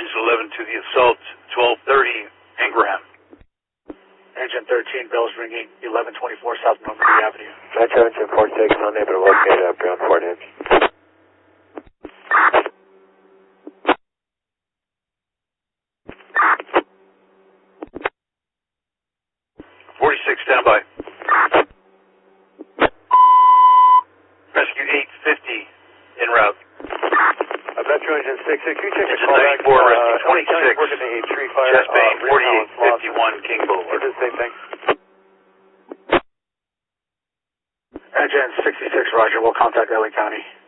Engine 11 to the assault, 1230 Ingraham. Engine 13, bells ringing, 1124 South Normandy Avenue. Metro Engine 46, unable to locate ground port engine. 46, standby. Rescue 850, en route. Metro Engine 66, can you check the Engine callback? 94, Rescue 26, working a tree fire. chest pain, 4851 King Boulevard. Is it the same thing? Engine 66, roger, we'll contact LA County.